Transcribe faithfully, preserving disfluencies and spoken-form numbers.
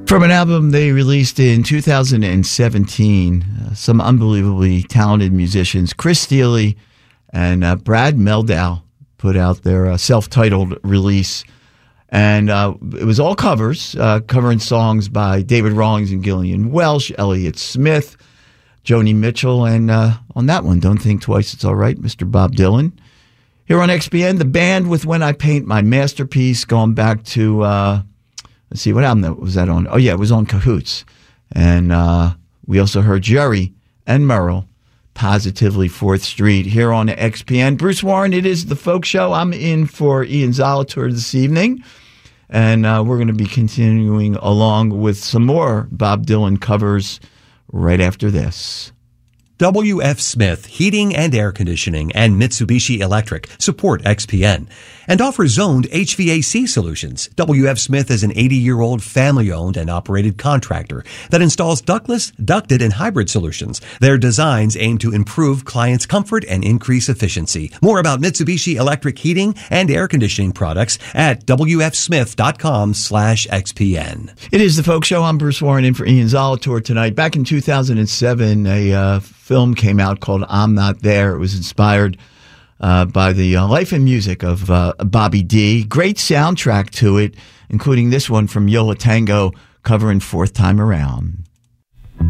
From an album they released in two thousand seventeen, uh, some unbelievably talented musicians, Chris Steele and uh, Brad Mehldau, put out their uh, self-titled release. And uh, it was all covers, uh, covering songs by David Rawlings and Gillian Welch, Elliott Smith, Joni Mitchell, and uh, on that one, Don't Think Twice, It's All Right, Mister Bob Dylan. Here on X P N, the band with When I Paint My Masterpiece, going back to... Uh, Let's see, what album was that on? Oh, yeah, it was on Cahoots. And uh, we also heard Jerry and Merle, Positively fourth Street, here on X P N. Bruce Warren, it is the Folk Show. I'm in for Ian Zolator this evening. And uh, we're going to be continuing along with some more Bob Dylan covers right after this. W F. Smith Heating and Air Conditioning and Mitsubishi Electric support X P N and offer zoned H V A C solutions. W F. Smith is an eighty-year-old family-owned and operated contractor that installs ductless, ducted, and hybrid solutions. Their designs aim to improve clients' comfort and increase efficiency. More about Mitsubishi Electric Heating and Air Conditioning products at W F smith dot com slash X P N. It is the Folk Show. I'm Bruce Warren in for Ian Zolator tonight. Back in two thousand seven, a uh, film came out called I'm Not There. It was inspired uh, by the uh, life and music of uh, Bobby D. Great soundtrack to it, including this one from Yo La Tengo covering Fourth Time Around.